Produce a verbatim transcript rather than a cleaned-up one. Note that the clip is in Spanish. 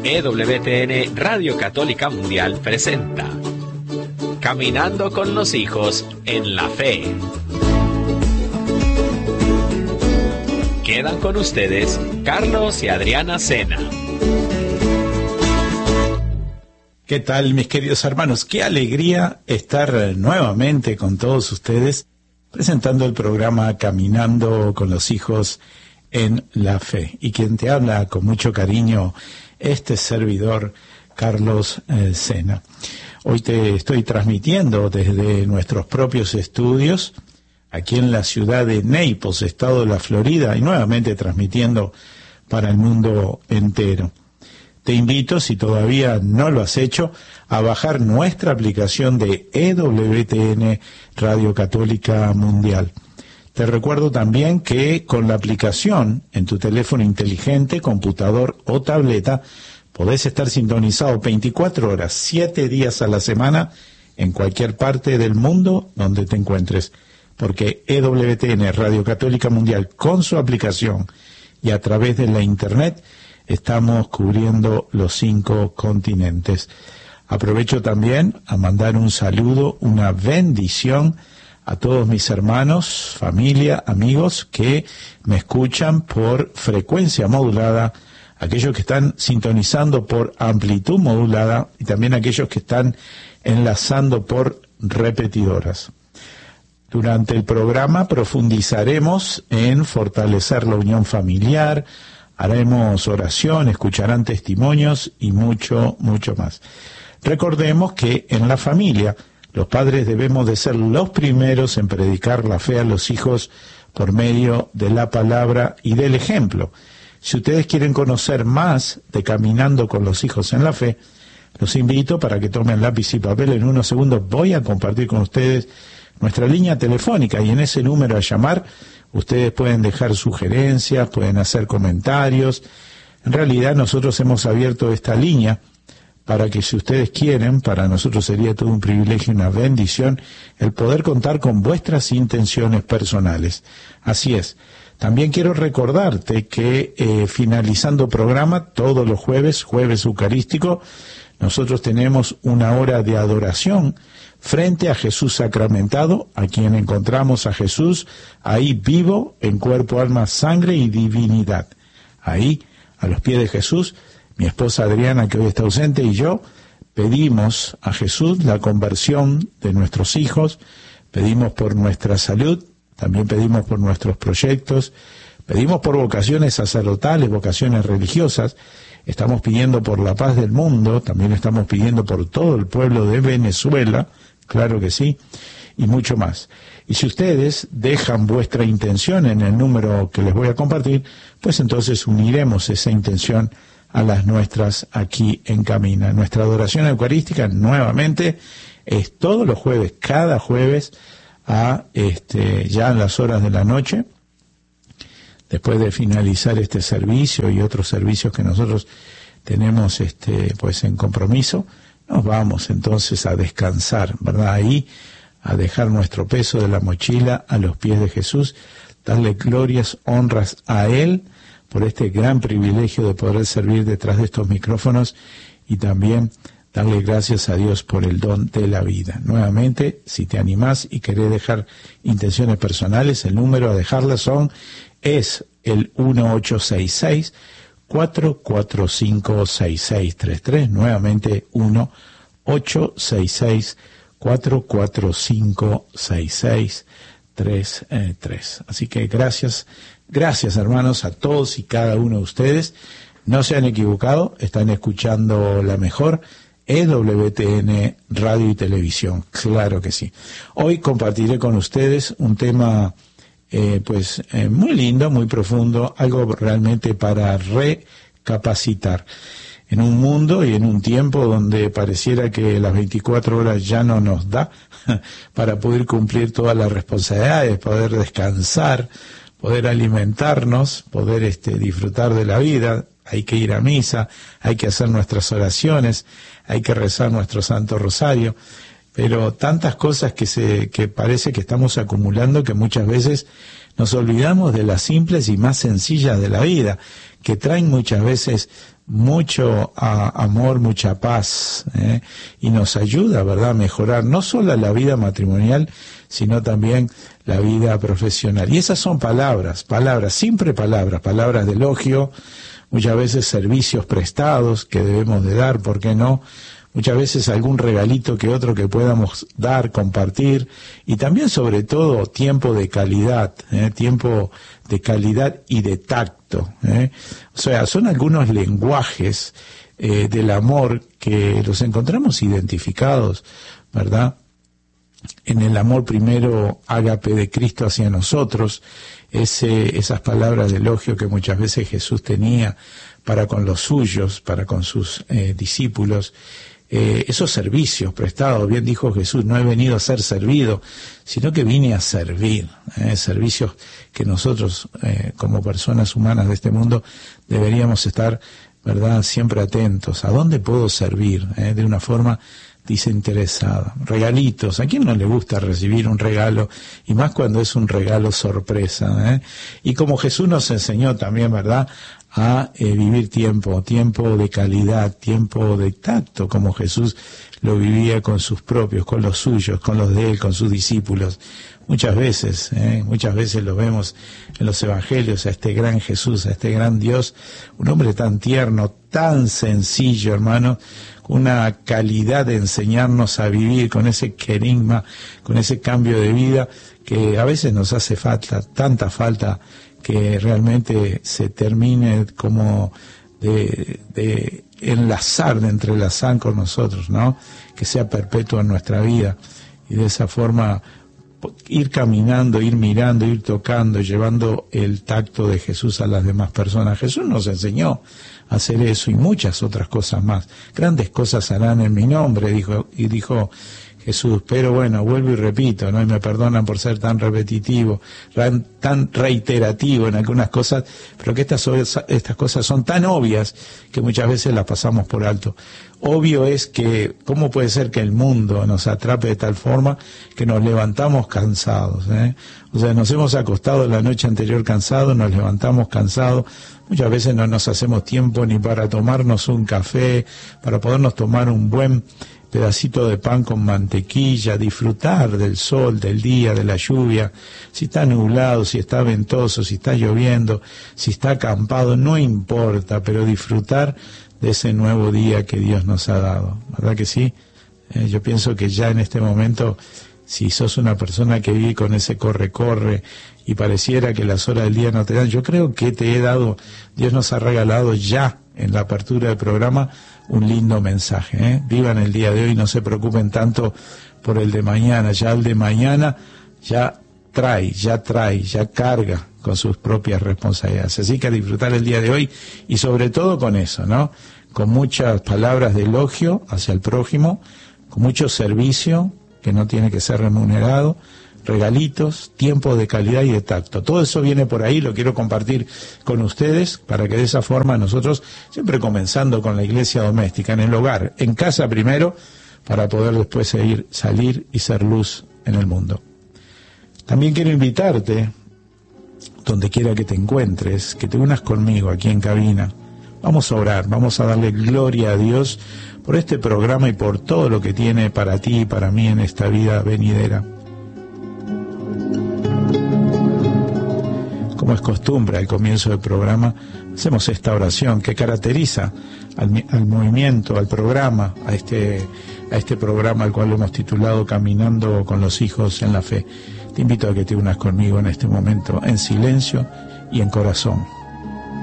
E W T N Radio Católica Mundial presenta Caminando con los hijos en la fe. Quedan con ustedes Carlos y Adriana Sena. ¿Qué tal, mis queridos hermanos? Qué alegría estar nuevamente con todos ustedes presentando el programa Caminando con los hijos en la fe. Y quien te habla con mucho cariño, este servidor, Carlos eh, Sena. Hoy te estoy transmitiendo desde nuestros propios estudios, aquí en la ciudad de Naples, estado de la Florida, y nuevamente transmitiendo para el mundo entero. Te invito, si todavía no lo has hecho, a bajar nuestra aplicación de E W T N Radio Católica Mundial. Te recuerdo también que con la aplicación en tu teléfono inteligente, computador o tableta, podés estar sintonizado veinticuatro horas, siete días a la semana, en cualquier parte del mundo donde te encuentres. Porque E W T N Radio Católica Mundial, con su aplicación y a través de la Internet, estamos cubriendo los cinco continentes. Aprovecho también a mandar un saludo, una bendición a todos mis hermanos, familia, amigos que me escuchan por frecuencia modulada, aquellos que están sintonizando por amplitud modulada y también aquellos que están enlazando por repetidoras. Durante el programa profundizaremos en fortalecer la unión familiar, haremos oración, escucharán testimonios y mucho, mucho más. Recordemos que en la familia los padres debemos de ser los primeros en predicar la fe a los hijos por medio de la palabra y del ejemplo. Si ustedes quieren conocer más de Caminando con los hijos en la fe, los invito para que tomen lápiz y papel. En unos segundos voy a compartir con ustedes nuestra línea telefónica y en ese número a llamar ustedes pueden dejar sugerencias, pueden hacer comentarios. En realidad nosotros hemos abierto esta línea para que, si ustedes quieren, para nosotros sería todo un privilegio y una bendición el poder contar con vuestras intenciones personales. Así es. También quiero recordarte que eh, finalizando programa, todos los jueves, jueves eucarístico, nosotros tenemos una hora de adoración frente a Jesús sacramentado, a quien encontramos a Jesús ahí vivo, en cuerpo, alma, sangre y divinidad. Ahí, a los pies de Jesús, mi esposa Adriana, que hoy está ausente, y yo pedimos a Jesús la conversión de nuestros hijos, pedimos por nuestra salud, también pedimos por nuestros proyectos, pedimos por vocaciones sacerdotales, vocaciones religiosas, estamos pidiendo por la paz del mundo, también estamos pidiendo por todo el pueblo de Venezuela, claro que sí, y mucho más. Y si ustedes dejan vuestra intención en el número que les voy a compartir, pues entonces uniremos esa intención a las nuestras aquí en Camina. Nuestra adoración eucarística nuevamente es todos los jueves, cada jueves, a este ya en las horas de la noche, después de finalizar este servicio y otros servicios que nosotros tenemos este pues en compromiso, nos vamos entonces a descansar, ¿verdad? Ahí, a dejar nuestro peso de la mochila a los pies de Jesús, darle glorias, honras a Él por este gran privilegio de poder servir detrás de estos micrófonos y también darle gracias a Dios por el don de la vida. Nuevamente, si te animás y querés dejar intenciones personales, el número a dejarlas son, es el uno ocho seis seis, cuatro cuatro cinco, seis seis tres tres, nuevamente uno ocho seis seis, cuatro cuatro cinco, seis seis tres tres. Así que gracias, gracias hermanos a todos y cada uno de ustedes. No se han equivocado, están escuchando la mejor E W T N Radio y Televisión, claro que sí. Hoy compartiré con ustedes un tema eh, pues eh, muy lindo, muy profundo, algo realmente para recapacitar. En un mundo y en un tiempo donde pareciera que las veinticuatro horas ya no nos da para poder cumplir todas las responsabilidades, poder descansar, poder alimentarnos, poder este, disfrutar de la vida, hay que ir a misa, hay que hacer nuestras oraciones, hay que rezar nuestro Santo Rosario, pero tantas cosas que se que parece que estamos acumulando que muchas veces nos olvidamos de las simples y más sencillas de la vida, que traen muchas veces mucho a, amor, mucha paz, ¿eh? Y nos ayuda, ¿verdad?, a mejorar no solo la vida matrimonial, sino también la vida profesional. Y esas son palabras, palabras, siempre palabras, palabras de elogio, muchas veces servicios prestados que debemos de dar, ¿por qué no? Muchas veces algún regalito que otro que podamos dar, compartir, y también sobre todo tiempo de calidad, ¿eh? tiempo de calidad y de tacto. ¿eh? O sea, son algunos lenguajes eh, del amor que los encontramos identificados, ¿verdad? En el amor primero ágape de Cristo hacia nosotros, ese, esas palabras de elogio que muchas veces Jesús tenía para con los suyos, para con sus eh, discípulos, Eh, esos servicios prestados, bien dijo Jesús, no he venido a ser servido, sino que vine a servir, eh, servicios que nosotros eh, como personas humanas de este mundo deberíamos estar, ¿verdad?, siempre atentos. ¿A dónde puedo servir? Eh, de una forma desinteresada. Regalitos, ¿a quién no le gusta recibir un regalo? Y más cuando es un regalo sorpresa, ¿eh? Y como Jesús nos enseñó también, ¿verdad?, a eh, vivir tiempo, tiempo de calidad, tiempo de tacto, como Jesús lo vivía con sus propios, con los suyos, con los de él, con sus discípulos. Muchas veces, eh, muchas veces lo vemos en los evangelios, a este gran Jesús, a este gran Dios, un hombre tan tierno, tan sencillo, hermano, con una calidad de enseñarnos a vivir, con ese querigma, con ese cambio de vida, que a veces nos hace falta, tanta falta, que realmente se termine como de, de enlazar, de entrelazar con nosotros, ¿no? Que sea perpetuo en nuestra vida, y de esa forma ir caminando, ir mirando, ir tocando, llevando el tacto de Jesús a las demás personas. Jesús nos enseñó a hacer eso y muchas otras cosas más. Grandes cosas harán en mi nombre, dijo, y dijo Jesús, pero bueno, vuelvo y repito, ¿no? Y me perdonan por ser tan repetitivo, tan reiterativo en algunas cosas, pero que estas, estas cosas son tan obvias que muchas veces las pasamos por alto. Obvio es que, ¿cómo puede ser que el mundo nos atrape de tal forma que nos levantamos cansados? ¿eh? O sea, nos hemos acostado la noche anterior cansados, nos levantamos cansados, muchas veces no nos hacemos tiempo ni para tomarnos un café, para podernos tomar un buen pedacito de pan con mantequilla, disfrutar del sol, del día, de la lluvia, si está nublado, si está ventoso, si está lloviendo, si está acampado, no importa, pero disfrutar de ese nuevo día que Dios nos ha dado, ¿verdad que sí? Eh, yo pienso que ya en este momento, si sos una persona que vive con ese corre-corre y pareciera que las horas del día no te dan, yo creo que te he dado, Dios nos ha regalado ya en la apertura del programa un lindo mensaje, ¿eh? Vivan el día de hoy, no se preocupen tanto por el de mañana, ya el de mañana ya trae, ya trae, ya carga con sus propias responsabilidades. Así que a disfrutar el día de hoy y sobre todo con eso, ¿no? Con muchas palabras de elogio hacia el prójimo, con mucho servicio que no tiene que ser remunerado, regalitos, tiempo de calidad y de tacto. Todo eso viene por ahí, lo quiero compartir con ustedes para que de esa forma nosotros, siempre comenzando con la iglesia doméstica, en el hogar, en casa primero, para poder después seguir, salir y ser luz en el mundo. También quiero invitarte, donde quiera que te encuentres, que te unas conmigo aquí en cabina. Vamos a orar, vamos a darle gloria a Dios por este programa y por todo lo que tiene para ti y para mí en esta vida venidera. Como es costumbre al comienzo del programa, hacemos esta oración que caracteriza al, al movimiento, al programa, a este, a este programa al cual hemos titulado Caminando con los hijos en la fe. Te invito a que te unas conmigo en este momento, en silencio y en corazón.